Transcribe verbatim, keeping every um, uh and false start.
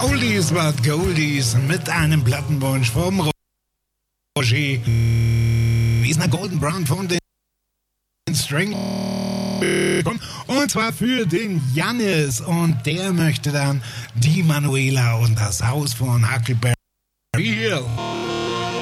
Oldies but Goldies mit einem Plattenwunsch vom Roger. Wie ist eine Golden Brown von den String? Und zwar für den Jannis. Und der möchte dann die Manuela und das Haus von Huckleberry Hill.